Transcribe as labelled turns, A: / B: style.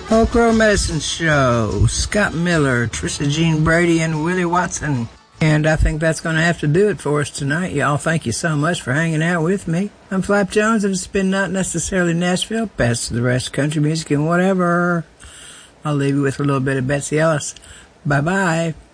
A: Oak Grove Medicine Show. Scott Miller, Trisha Jean Brady, and Willie Watson. And I think that's going to have to do it for us tonight, y'all. Thank you so much for hanging out with me. I'm Flap Jones, and it's been not necessarily Nashville. Best of the rest, country music and whatever. I'll leave you with a little bit of Betsy Ellis. Bye-bye.